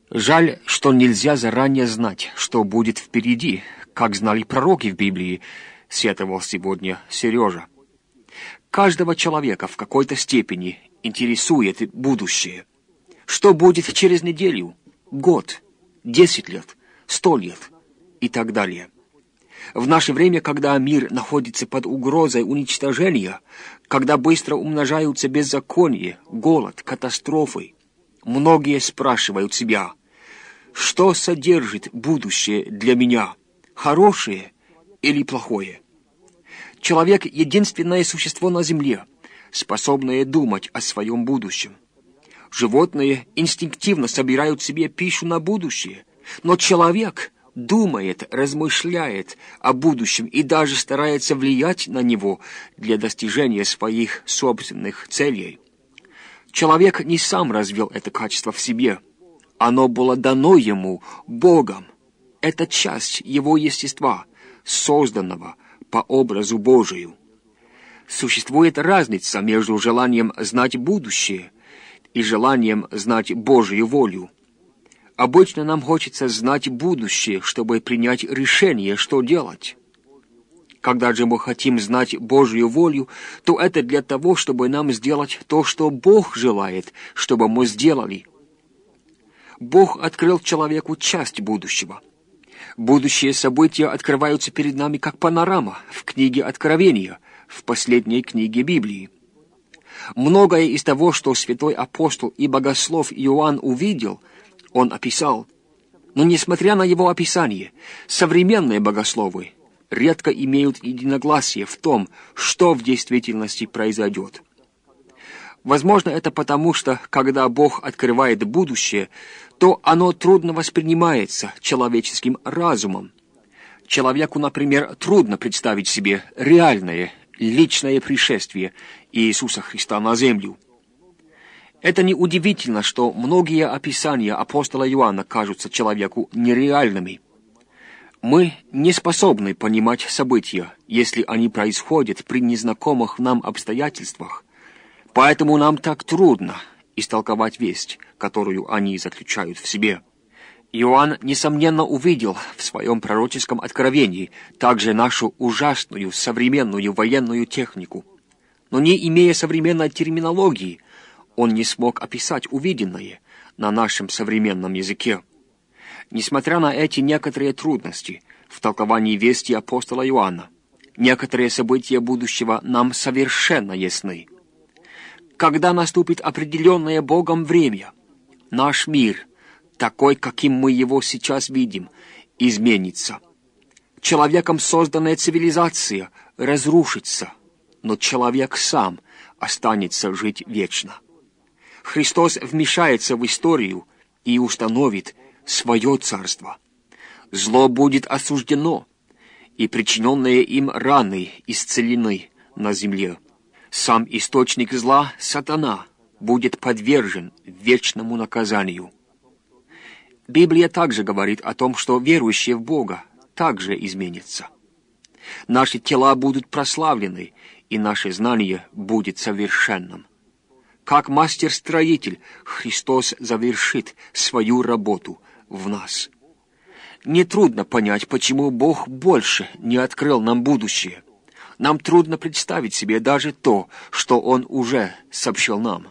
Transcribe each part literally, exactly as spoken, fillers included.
Жаль, что нельзя заранее знать, что будет впереди, как знали пророки в Библии, сетовал сегодня Сережа. Каждого человека в какой-то степени интересует будущее. Что будет через неделю, год, десять лет, сто лет и так далее. В наше время, когда мир находится под угрозой уничтожения, когда быстро умножаются беззаконие, голод, катастрофы, многие спрашивают себя, что содержит будущее для меня, хорошее или плохое? Человек — единственное существо на земле, способное думать о своем будущем. Животные инстинктивно собирают себе пищу на будущее, но человек думает, размышляет о будущем и даже старается влиять на него для достижения своих собственных целей. Человек не сам развил это качество в себе. Оно было дано ему Богом. Это часть его естества, созданного по образу Божию. Существует разница между желанием знать будущее и желанием знать Божью волю. Обычно нам хочется знать будущее, чтобы принять решение, что делать. Когда же мы хотим знать Божью волю, то это для того, чтобы нам сделать то, что Бог желает, чтобы мы сделали. Бог открыл человеку часть будущего. Будущие события открываются перед нами как панорама в книге Откровения, в последней книге Библии. Многое из того, что святой апостол и богослов Иоанн увидел, он описал. Но несмотря на его описание, современные богословы редко имеют единогласие в том, что в действительности произойдет. Возможно, это потому, что, когда Бог открывает будущее, то оно трудно воспринимается человеческим разумом. Человеку, например, трудно представить себе реальное, личное пришествие Иисуса Христа на землю. Это неудивительно, что многие описания апостола Иоанна кажутся человеку нереальными. Мы не способны понимать события, если они происходят при незнакомых нам обстоятельствах, поэтому нам так трудно истолковать весть, которую они заключают в себе. Иоанн, несомненно, увидел в своем пророческом откровении также нашу ужасную современную военную технику. Но не имея современной терминологии, он не смог описать увиденное на нашем современном языке. Несмотря на эти некоторые трудности в толковании вести апостола Иоанна, некоторые события будущего нам совершенно ясны. Когда наступит определенное Богом время, наш мир, такой, каким мы его сейчас видим, изменится. Человеком созданная цивилизация разрушится, но человек сам останется жить вечно. Христос вмешается в историю и установит свое царство. Зло будет осуждено, и причиненные им раны исцелены на земле. Сам источник зла, сатана, будет подвержен вечному наказанию. Библия также говорит о том, что верующие в Бога также изменятся. Наши тела будут прославлены, и наше знание будет совершенным. Как мастер-строитель, Христос завершит свою работу в нас. Нетрудно понять, почему Бог больше не открыл нам будущее. Нам трудно представить себе даже то, что Он уже сообщил нам.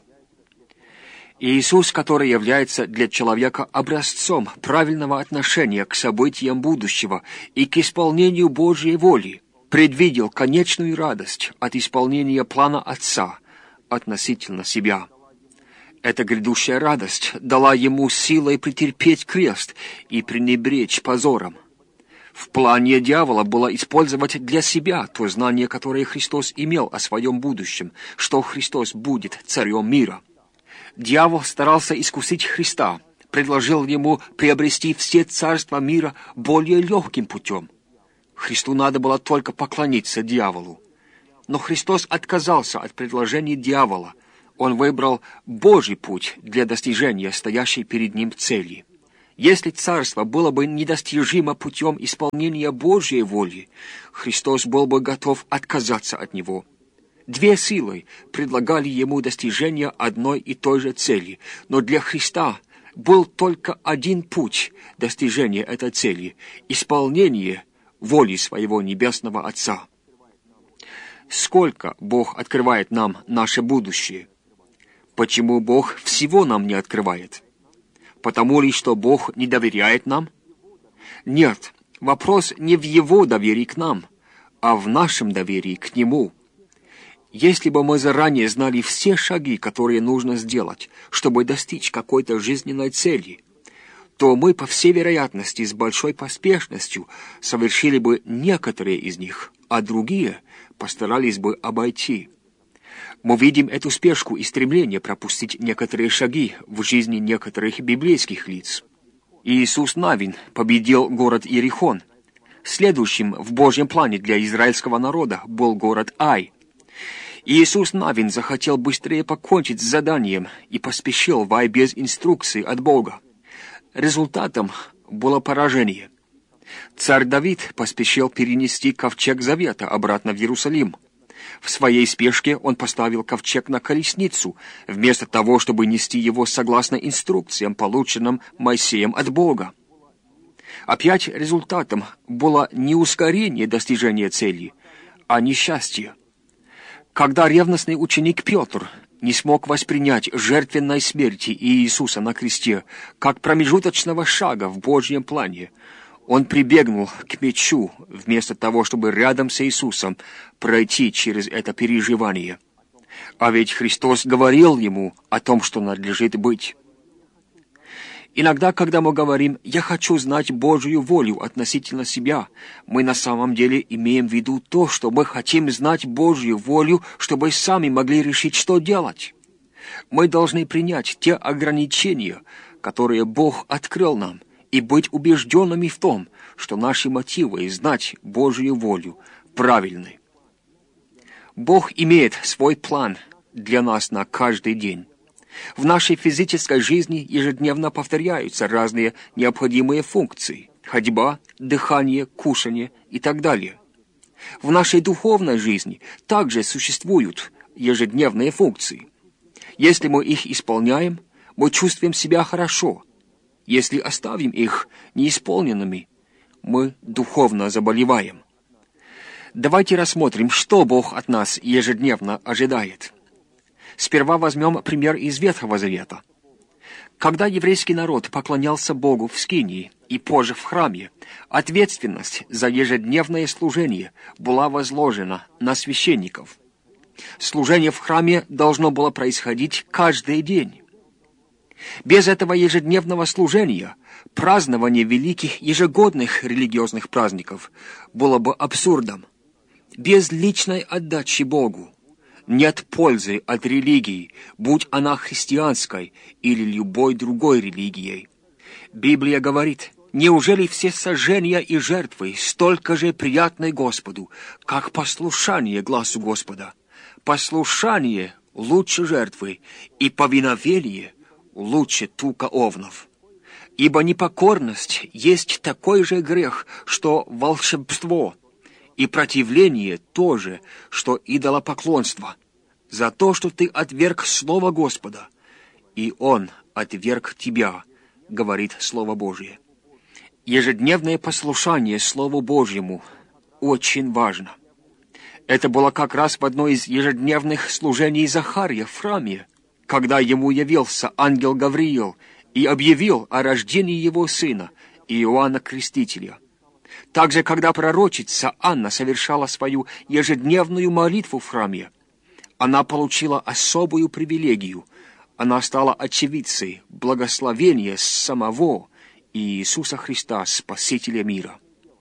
Иисус, который является для человека образцом правильного отношения к событиям будущего и к исполнению Божьей воли, предвидел конечную радость от исполнения плана Отца относительно себя. Эта грядущая радость дала ему силой претерпеть крест и пренебречь позором. В плане дьявола было использовать для себя то знание, которое Христос имел о своем будущем, что Христос будет царем мира. Дьявол старался искусить Христа, предложил ему приобрести все царства мира более легким путем. Христу надо было только поклониться дьяволу. Но Христос отказался от предложений дьявола. Он выбрал Божий путь для достижения стоящей перед ним цели. Если царство было бы недостижимо путем исполнения Божьей воли, Христос был бы готов отказаться от него. Две силы предлагали ему достижение одной и той же цели, но для Христа был только один путь достижения этой цели — исполнение воли своего Небесного Отца. Сколько Бог открывает нам наше будущее? Почему Бог всего нам не открывает? Потому ли, что Бог не доверяет нам? Нет, вопрос не в Его доверии к нам, а в нашем доверии к Нему. Если бы мы заранее знали все шаги, которые нужно сделать, чтобы достичь какой-то жизненной цели, то мы, по всей вероятности, с большой поспешностью совершили бы некоторые из них, а другие постарались бы обойти. Мы видим эту спешку и стремление пропустить некоторые шаги в жизни некоторых библейских лиц. Иисус Навин победил город Иерихон. Следующим в Божьем плане для израильского народа был город Ай. Иисус Навин захотел быстрее покончить с заданием и поспешил в Ай без инструкции от Бога. Результатом было поражение. Царь Давид поспешил перенести ковчег Завета обратно в Иерусалим. В своей спешке он поставил ковчег на колесницу, вместо того, чтобы нести его согласно инструкциям, полученным Моисеем от Бога. Опять результатом было не ускорение достижения цели, а несчастье. Когда ревностный ученик Петр не смог воспринять жертвенной смерти Иисуса на кресте как промежуточного шага в Божьем плане, он прибегнул к мечу, вместо того, чтобы рядом с Иисусом пройти через это переживание. А ведь Христос говорил ему о том, что надлежит быть. Иногда, когда мы говорим «я хочу знать Божью волю относительно себя», мы на самом деле имеем в виду то, что мы хотим знать Божью волю, чтобы сами могли решить, что делать. Мы должны принять те ограничения, которые Бог открыл нам, и быть убежденными в том, что наши мотивы знать Божью волю правильны. Бог имеет свой план для нас на каждый день. В нашей физической жизни ежедневно повторяются разные необходимые функции – ходьба, дыхание, кушание и так далее. В нашей духовной жизни также существуют ежедневные функции. Если мы их исполняем, мы чувствуем себя хорошо. Если оставим их неисполненными, мы духовно заболеваем. Давайте рассмотрим, что Бог от нас ежедневно ожидает. Сперва возьмем пример из Ветхого Завета. Когда еврейский народ поклонялся Богу в Скинии и позже в храме, ответственность за ежедневное служение была возложена на священников. Служение в храме должно было происходить каждый день. Без этого ежедневного служения празднование великих ежегодных религиозных праздников было бы абсурдом. Без личной отдачи Богу нет пользы от религии, будь она христианской или любой другой религией. Библия говорит: «Неужели все сожжения и жертвы столько же приятны Господу, как послушание гласу Господа? Послушание лучше жертвы, и повиновение лучше тука овнов. Ибо непокорность есть такой же грех, что волшебство, и противление то же, что идолопоклонство. За то, что ты отверг слово Господа, и Он отверг тебя», говорит Слово Божие. Ежедневное послушание Слову Божьему очень важно. Это было как раз в одной из ежедневных служений Захария в храме, когда ему явился ангел Гавриил и объявил о рождении его сына, Иоанна Крестителя. Также, когда пророчица Анна совершала свою ежедневную молитву в храме, она получила особую привилегию. Она стала очевидцей благословения самого Иисуса Христа, Спасителя мира.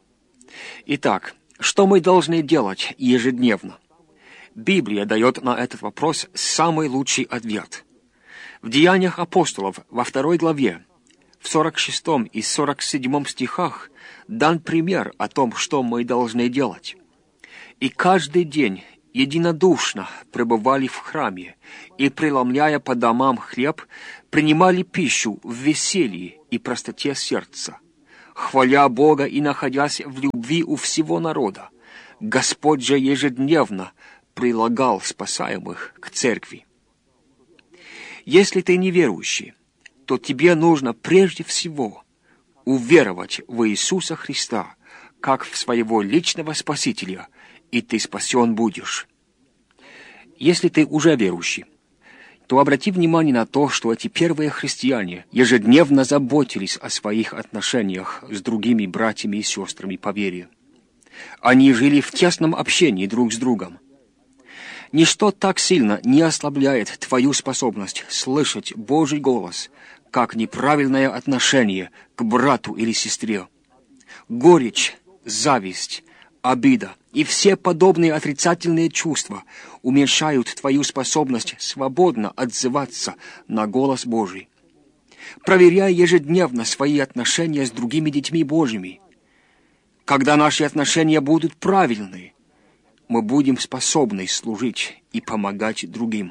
Итак, что мы должны делать ежедневно? Библия дает на этот вопрос самый лучший ответ. В Деяниях апостолов во второй главе, в сорок шестом и сорок седьмом стихах дан пример о том, что мы должны делать. «И каждый день единодушно пребывали в храме, и, преломляя по домам хлеб, принимали пищу в веселье и простоте сердца, хваля Бога и находясь в любви у всего народа. Господь же ежедневно прилагал спасаемых к церкви». Если ты неверующий, то тебе нужно прежде всего уверовать в Иисуса Христа, как в своего личного Спасителя, и ты спасен будешь. Если ты уже верующий, то обрати внимание на то, что эти первые христиане ежедневно заботились о своих отношениях с другими братьями и сестрами по вере. Они жили в тесном общении друг с другом. Ничто так сильно не ослабляет твою способность слышать Божий голос, как неправильное отношение к брату или сестре. Горечь, зависть, обида и все подобные отрицательные чувства уменьшают твою способность свободно отзываться на голос Божий. Проверяй ежедневно свои отношения с другими детьми Божьими. Когда наши отношения будут правильны, мы будем способны служить и помогать другим.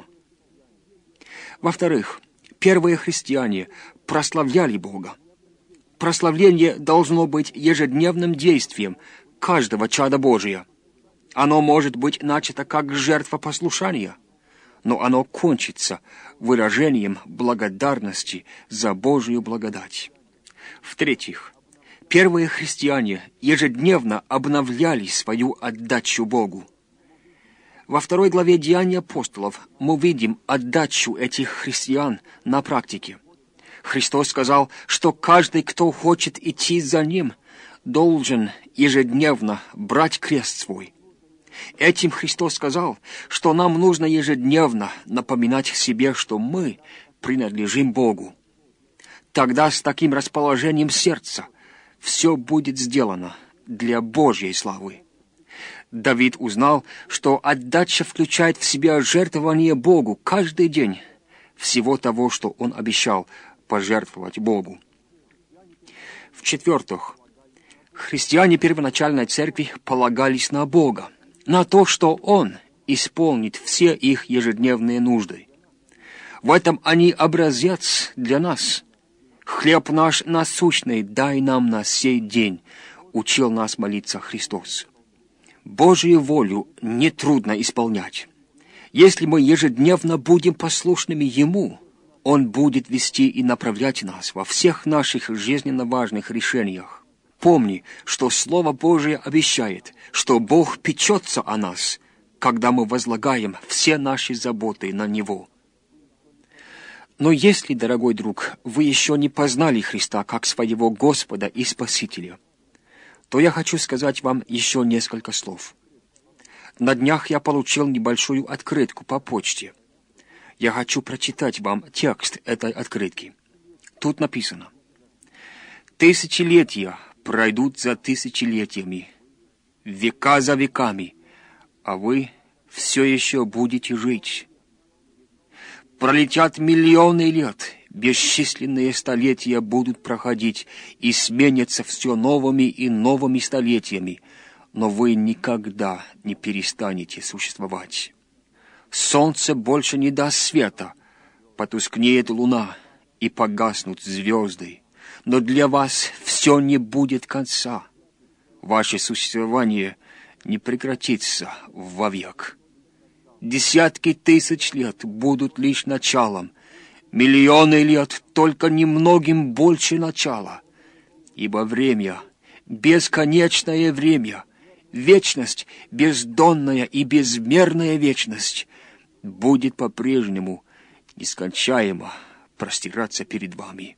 Во-вторых, первые христиане прославляли Бога. Прославление должно быть ежедневным действием каждого чада Божия. Оно может быть начато как жертва послушания, но оно кончится выражением благодарности за Божию благодать. В-третьих, первые христиане ежедневно обновляли свою отдачу Богу. Во второй главе Деяний апостолов мы видим отдачу этих христиан на практике. Христос сказал, что каждый, кто хочет идти за Ним, должен ежедневно брать крест свой. Этим Христос сказал, что нам нужно ежедневно напоминать себе, что мы принадлежим Богу. Тогда с таким расположением сердца все будет сделано для Божьей славы. Давид узнал, что отдача включает в себя жертвование Богу каждый день всего того, что он обещал пожертвовать Богу. В-четвертых, христиане первоначальной церкви полагались на Бога, на то, что Он исполнит все их ежедневные нужды. В этом они образец для нас. «Хлеб наш насущный дай нам на сей день», учил нас молиться Христос. Божию волю нетрудно исполнять. Если мы ежедневно будем послушными Ему, Он будет вести и направлять нас во всех наших жизненно важных решениях. Помни, что Слово Божие обещает, что Бог печется о нас, когда мы возлагаем все наши заботы на Него. Но если, дорогой друг, вы еще не познали Христа как своего Господа и Спасителя, то я хочу сказать вам еще несколько слов. На днях я получил небольшую открытку по почте. Я хочу прочитать вам текст этой открытки. Тут написано: «Тысячелетия пройдут за тысячелетиями, века за веками, а вы все еще будете жить. Пролетят миллионы лет, бесчисленные столетия будут проходить и сменятся все новыми и новыми столетиями, но вы никогда не перестанете существовать. Солнце больше не даст света, потускнеет луна и погаснут звезды, но для вас все не будет конца. Ваше существование не прекратится вовек. Десятки тысяч лет будут лишь началом, миллионы лет только немногим больше начала, ибо время, бесконечное время, вечность, бездонная и безмерная вечность, будет по-прежнему нескончаемо простираться перед вами.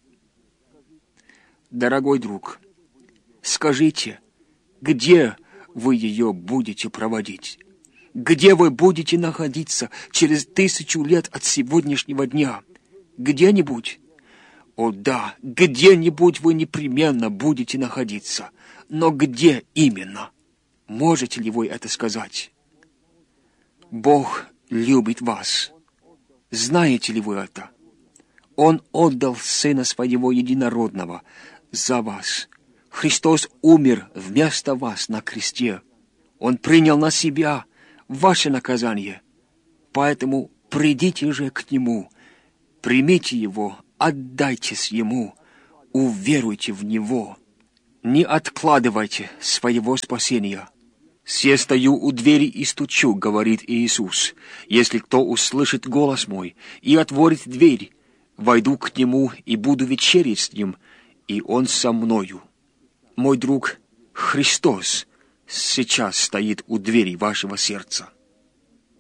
Дорогой друг, скажите, где вы ее будете проводить? Где вы будете находиться через тысячу лет от сегодняшнего дня? Где-нибудь? О да, где-нибудь вы непременно будете находиться. Но где именно? Можете ли вы это сказать? Бог любит вас. Знаете ли вы это? Он отдал Сына Своего Единородного за вас. Христос умер вместо вас на кресте. Он принял на себя ваше наказание. Поэтому придите же к Нему, примите Его, отдайтесь Ему, уверуйте в Него. Не откладывайте своего спасения. «Се стою у двери и стучу», — говорит Иисус. «Если кто услышит голос мой и отворит дверь, войду к Нему и буду вечерять с Ним, и Он со мною. Мой друг, Христос сейчас стоит у двери вашего сердца.